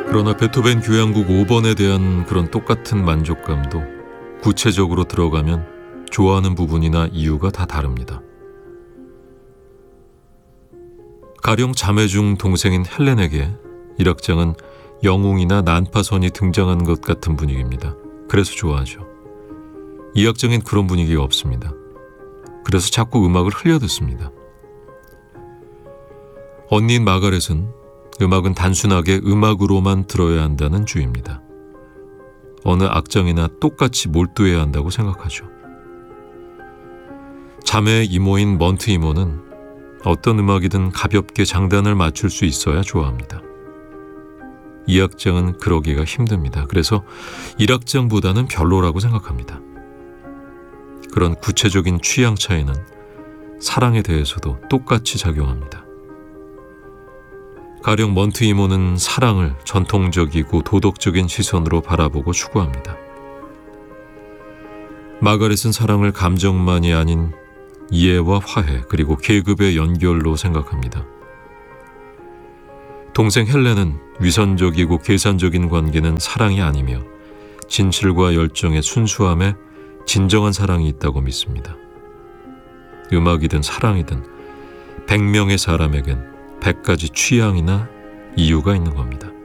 그러나 베토벤 교향곡 5번에 대한 그런 똑같은 만족감도 구체적으로 들어가면 좋아하는 부분이나 이유가 다 다릅니다. 가령 자매 중 동생인 헬렌에게 1악장은 영웅이나 난파선이 등장한 것 같은 분위기입니다. 그래서 좋아하죠. 2악장엔 그런 분위기가 없습니다. 그래서 자꾸 음악을 흘려듣습니다. 언니인 마가렛은 음악은 단순하게 음악으로만 들어야 한다는 주의입니다. 어느 악장이나 똑같이 몰두해야 한다고 생각하죠. 자매의 이모인 먼트 이모는 어떤 음악이든 가볍게 장단을 맞출 수 있어야 좋아합니다. 2악장은 그러기가 힘듭니다. 그래서 1악장보다는 별로라고 생각합니다. 그런 구체적인 취향 차이는 사랑에 대해서도 똑같이 작용합니다. 가령 먼트 이모는 사랑을 전통적이고 도덕적인 시선으로 바라보고 추구합니다. 마가렛은 사랑을 감정만이 아닌 이해와 화해 그리고 계급의 연결로 생각합니다. 동생 헬렌은 위선적이고 계산적인 관계는 사랑이 아니며 진실과 열정의 순수함에 진정한 사랑이 있다고 믿습니다. 음악이든 사랑이든 100명의 사람에겐 100가지 취향이나 이유가 있는 겁니다.